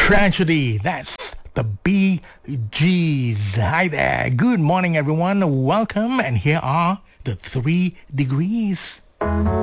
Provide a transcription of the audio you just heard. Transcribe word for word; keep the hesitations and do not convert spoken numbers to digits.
Tragedy. That's the Bee Gees. Hi there. Good morning, everyone. Welcome. And here are the three degrees.